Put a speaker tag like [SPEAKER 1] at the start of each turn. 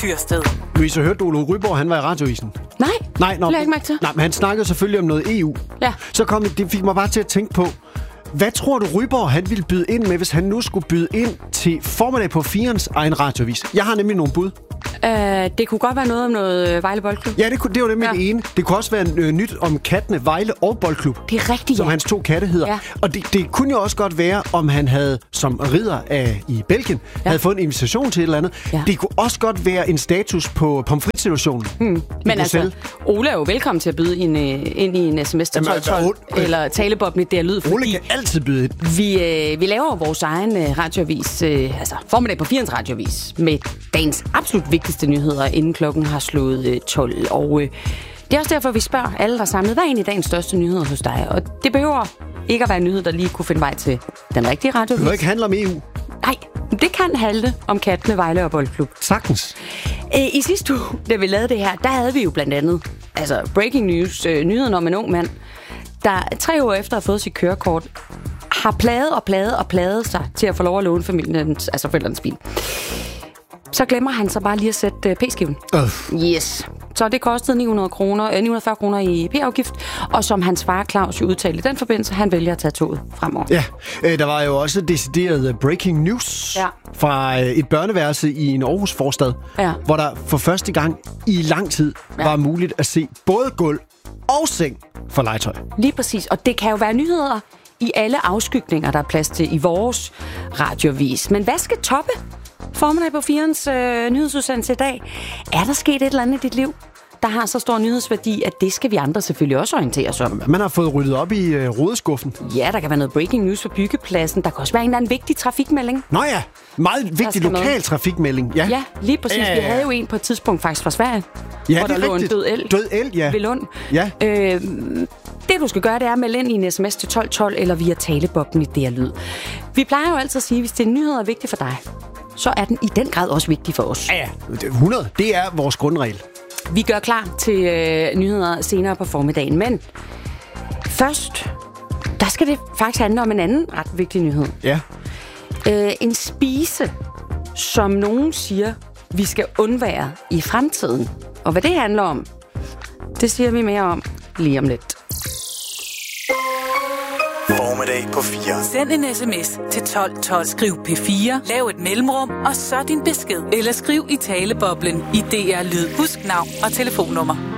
[SPEAKER 1] Tyrsted.
[SPEAKER 2] Louise, hørte du, Ole Ryborg, han var i Radioavisen?
[SPEAKER 3] Nej, det ikke mærke til.
[SPEAKER 2] Nej, men han snakkede selvfølgelig om noget EU.
[SPEAKER 3] Ja.
[SPEAKER 2] Så det fik mig bare til at tænke på, hvad tror du, Ryborg han ville byde ind med, hvis han nu skulle byde ind til formiddag på 4'ens egen radioavis? Jeg har nemlig nogle bud.
[SPEAKER 3] Det kunne godt være noget om noget Vejle Boldklub.
[SPEAKER 2] Ja, det var nemlig det ene. Det kunne også være nyt om kattene Vejle og Boldklub.
[SPEAKER 3] Det er rigtigt,
[SPEAKER 2] som hans 2 katte hedder. Ja. Og det kunne jo også godt være, om han havde, som ridder i Belgien, havde fået en invitation til et eller andet. Ja. Det kunne også godt være en status på pomfrit-situationen.
[SPEAKER 3] Men altså, Ole er jo velkommen til at byde ind i en sms til 1212, eller talebobben i det her lyd.
[SPEAKER 2] Ole kan altid byde ind.
[SPEAKER 3] Vi laver vores egen radioavis, altså formiddag på 4'ens radioavis, med dagens absolut vigtigste nyheder, inden klokken har slået 12. Og det er også derfor, vi spørger alle, der er samlet, hvad er egentlig dagens største nyheder hos dig? Og det behøver ikke at være en nyhed, der lige kunne finde vej til den rigtige radioavis.
[SPEAKER 2] Det må ikke handle om EU.
[SPEAKER 3] Nej, det kan handle om kattene Vejle og Boldklub.
[SPEAKER 2] Sagtens.
[SPEAKER 3] I sidste uge, da vi lavede det her, der havde vi jo blandt andet breaking news, nyheden om en ung mand, der 3 år efter at have fået sit kørekort, har plaget sig til at få lov at låne forældrenes bil. Så glemmer han så bare lige at sætte p-skiven. Yes. Så det kostede 940 kroner i p-afgift, og som hans far Claus jo udtalte i den forbindelse, han vælger at tage toget fremover. Ja,
[SPEAKER 2] der var jo også decideret breaking news fra et børneværelse i en Aarhus forstad, hvor der for første gang i lang tid var muligt at se både gulv og seng for legetøj.
[SPEAKER 3] Lige præcis, og det kan jo være nyheder i alle afskygninger, der er plads til i vores radiovis. Men hvad skal toppe formiddag på 4'ens nyhedsudsendelse i dag? Er der sket et eller andet i dit liv, der har så stor nyhedsværdi, at det skal vi andre selvfølgelig også orientere os om?
[SPEAKER 2] Man har fået ryddet op i rodeskuffen.
[SPEAKER 3] Ja, der kan være noget breaking news på byggepladsen. Der kan også være en eller anden vigtig trafikmelding.
[SPEAKER 2] Nå ja, meget vigtig lokal trafikmelding. Ja,
[SPEAKER 3] lige præcis. Vi havde jo en på et tidspunkt faktisk fra Sverige, hvor der lå en død elg
[SPEAKER 2] ved
[SPEAKER 3] Lund.
[SPEAKER 2] Ja.
[SPEAKER 3] Det du skal gøre, det er at melde ind i en sms til 1212 eller via talebobben i det her lyd. Vi plejer jo altid at sige, at hvis det er nyheder er vigtigt for dig, så er den i den grad også vigtig for os.
[SPEAKER 2] Ja, 100. Det er vores grundregel.
[SPEAKER 3] Vi gør klar til nyheder senere på formiddagen, men først, der skal det faktisk handle om en anden ret vigtig nyhed.
[SPEAKER 2] Ja.
[SPEAKER 3] En spise, som nogen siger, vi skal undvære i fremtiden. Og hvad det handler om, det siger vi mere om lige om lidt.
[SPEAKER 1] Formiddag på 4. Send en sms til 1212. Skriv P4, lav et mellemrum, og så din besked. Eller skriv i taleboblen i DR Lyd. Husk navn og telefonnummer.